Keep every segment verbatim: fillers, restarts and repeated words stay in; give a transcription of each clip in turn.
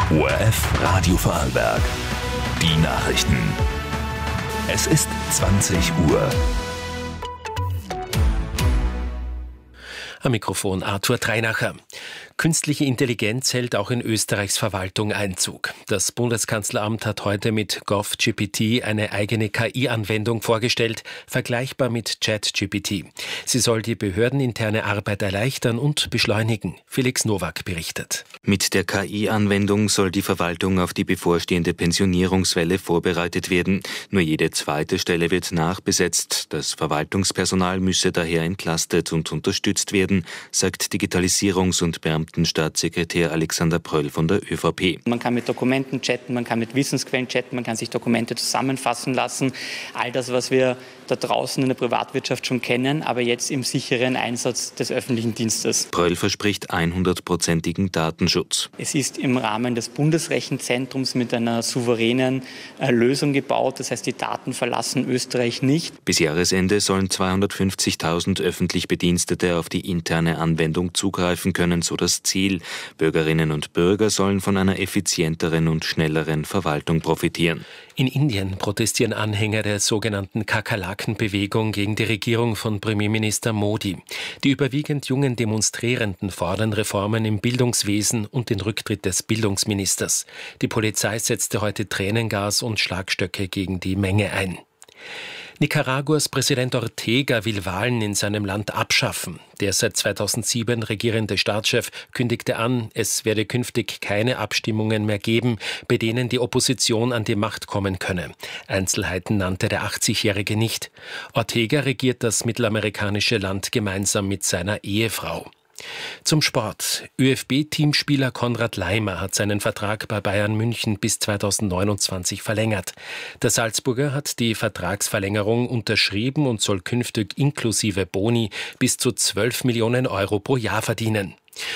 O R F Radio Vorarlberg. Die Nachrichten. Es ist zwanzig Uhr. Am Mikrofon Arthur Treinacher. Künstliche Intelligenz hält auch in Österreichs Verwaltung Einzug. Das Bundeskanzleramt hat heute mit GovGPT eine eigene K I-Anwendung vorgestellt, vergleichbar mit ChatGPT. Sie soll die behördeninterne Arbeit erleichtern und beschleunigen. Felix Nowak berichtet. Mit der K I-Anwendung soll die Verwaltung auf die bevorstehende Pensionierungswelle vorbereitet werden. Nur jede zweite Stelle wird nachbesetzt. Das Verwaltungspersonal müsse daher entlastet und unterstützt werden, sagt Digitalisierungs- und Beamtenstaatssekretär Alexander Pröll von der ÖVP. Man kann mit Dokumenten chatten, man kann mit Wissensquellen chatten, man kann sich Dokumente zusammenfassen lassen. All das, was wir da draußen in der Privatwirtschaft schon kennen, aber jetzt im sicheren Einsatz des öffentlichen Dienstes. Pröll verspricht hundertprozentigen Datenschutz. Es ist im Rahmen des Bundesrechenzentrums mit einer souveränen äh, Lösung gebaut. Das heißt, die Daten verlassen Österreich nicht. Bis Jahresende sollen zweihundertfünfzigtausend öffentlich Bedienstete auf die interne Anwendung zugreifen können, so das Ziel. Bürgerinnen und Bürger sollen von einer effizienteren und schnelleren Verwaltung profitieren. In Indien protestieren Anhänger der sogenannten Kakerlaken-Bewegung gegen die Regierung von Premierminister Modi. Die überwiegend jungen Demonstrierenden fordern Reformen im Bildungswesen und den Rücktritt des Bildungsministers. Die Polizei setzte heute Tränengas und Schlagstöcke gegen die Menge ein. Nicaraguas Präsident Ortega will Wahlen in seinem Land abschaffen. Der seit zweitausendsieben regierende Staatschef kündigte an, es werde künftig keine Abstimmungen mehr geben, bei denen die Opposition an die Macht kommen könne. Einzelheiten nannte der achtzigjährige nicht. Ortega regiert das mittelamerikanische Land gemeinsam mit seiner Ehefrau. Zum Sport. ÖFB-Teamspieler Konrad Laimer hat seinen Vertrag bei Bayern München bis zweitausendneunundzwanzig verlängert. Der Salzburger hat die Vertragsverlängerung unterschrieben und soll künftig inklusive Boni bis zu zwölf Millionen Euro pro Jahr verdienen.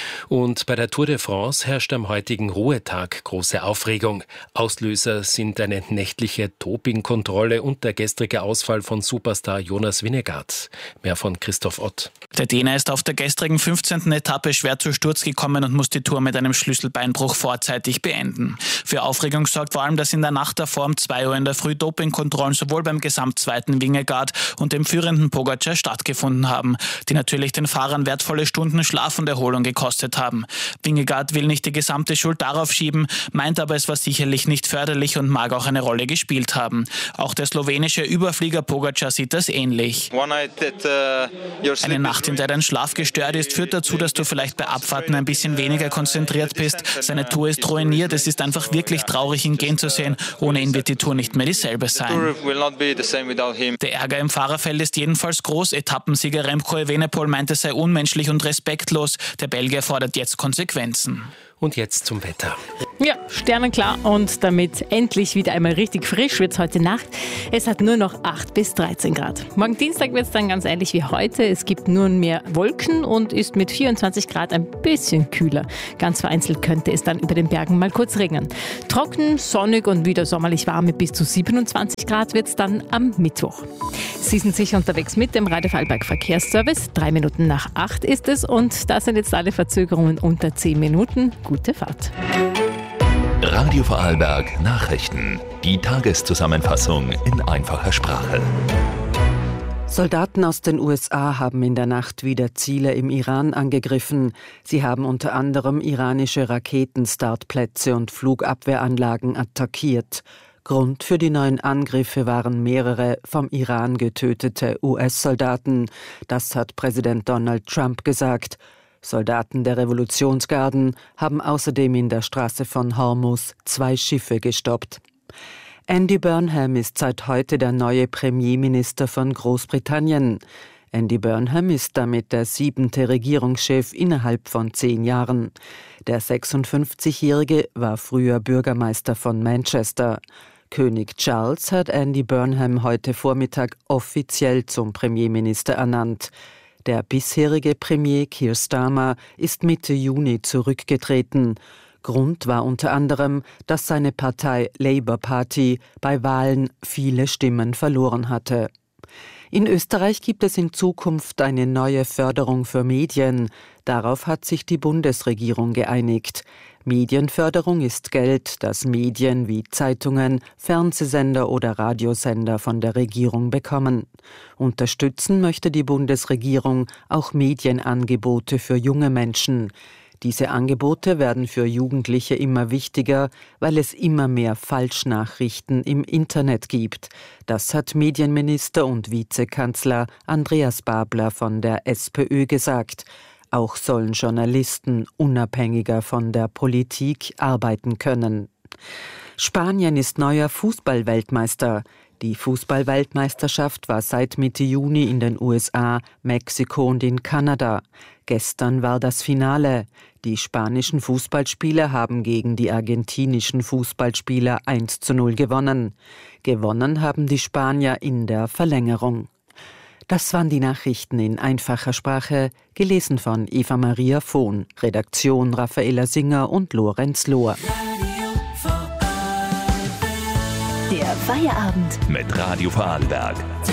Und bei der Tour de France herrscht am heutigen Ruhetag große Aufregung. Auslöser sind eine nächtliche Dopingkontrolle und der gestrige Ausfall von Superstar Jonas Vingegaard. Mehr von Christoph Ott. Der Däner ist auf der gestrigen fünfzehnten Etappe schwer zu Sturz gekommen und muss die Tour mit einem Schlüsselbeinbruch vorzeitig beenden. Für Aufregung sorgt vor allem, dass in der Nacht davor um zwei Uhr in der Früh Dopingkontrollen sowohl beim Gesamtzweiten Vingegaard und dem führenden Pogacar stattgefunden haben, die natürlich den Fahrern wertvolle Stunden Schlaf und Erholung gekostet haben. Vingegaard will nicht die gesamte Schuld darauf schieben, meint aber, es war sicherlich nicht förderlich und mag auch eine Rolle gespielt haben. Auch der slowenische Überflieger Pogacar sieht das ähnlich. Eine Nacht, in der dein Schlaf gestört ist, führt dazu, dass du vielleicht bei Abfahrten ein bisschen weniger konzentriert bist. Seine Tour ist ruiniert. Es ist einfach wirklich traurig, ihn gehen zu sehen. Ohne ihn wird die Tour nicht mehr dieselbe sein. Der Ärger im Fahrerfeld ist jedenfalls groß. Etappensieger Remco Evenepoel meinte, es sei unmenschlich und respektlos. Der Belgier fordert jetzt Konsequenzen. Und jetzt zum Wetter. Ja, sternenklar und damit endlich wieder einmal richtig frisch wird es heute Nacht. Es hat nur noch acht bis dreizehn Grad. Morgen Dienstag wird es dann ganz ähnlich wie heute. Es gibt nur mehr Wolken und ist mit vierundzwanzig Grad ein bisschen kühler. Ganz vereinzelt könnte es dann über den Bergen mal kurz regnen. Trocken, sonnig und wieder sommerlich warm mit bis zu siebenundzwanzig Grad wird es dann am Mittwoch. Sie sind sicher unterwegs mit dem Radio Vorarlberg Verkehrsservice. Drei Minuten nach acht ist es und da sind jetzt alle Verzögerungen unter zehn Minuten. Gute Fahrt. Radio Vorarlberg Nachrichten. Die Tageszusammenfassung in einfacher Sprache. Soldaten aus den U S A haben in der Nacht wieder Ziele im Iran angegriffen. Sie haben unter anderem iranische Raketenstartplätze und Flugabwehranlagen attackiert. Grund für die neuen Angriffe waren mehrere vom Iran getötete U S-Soldaten. Das hat Präsident Donald Trump gesagt. Soldaten der Revolutionsgarden haben außerdem in der Straße von Hormuz zwei Schiffe gestoppt. Andy Burnham ist seit heute der neue Premierminister von Großbritannien. Andy Burnham ist damit der siebente Regierungschef innerhalb von zehn Jahren. Der sechsundfünfzigjährige war früher Bürgermeister von Manchester. König Charles hat Andy Burnham heute Vormittag offiziell zum Premierminister ernannt. Der bisherige Premier Keir Starmer ist Mitte Juni zurückgetreten. Grund war unter anderem, dass seine Partei Labour Party bei Wahlen viele Stimmen verloren hatte. In Österreich gibt es in Zukunft eine neue Förderung für Medien. Darauf hat sich die Bundesregierung geeinigt. Medienförderung ist Geld, das Medien wie Zeitungen, Fernsehsender oder Radiosender von der Regierung bekommen. Unterstützen möchte die Bundesregierung auch Medienangebote für junge Menschen. Diese Angebote werden für Jugendliche immer wichtiger, weil es immer mehr Falschnachrichten im Internet gibt. Das hat Medienminister und Vizekanzler Andreas Babler von der SPÖ gesagt. Auch sollen Journalisten unabhängiger von der Politik arbeiten können. Spanien ist neuer Fußball-Weltmeister. Die Fußball-Weltmeisterschaft war seit Mitte Juni in den U S A, Mexiko und in Kanada. Gestern war das Finale. Die spanischen Fußballspieler haben gegen die argentinischen Fußballspieler eins zu null gewonnen. Gewonnen haben die Spanier in der Verlängerung. Das waren die Nachrichten in einfacher Sprache, gelesen von Eva-Maria Vohn, Redaktion Raffaela Singer und Lorenz Lohr. Der Feierabend mit Radio Vorarlberg.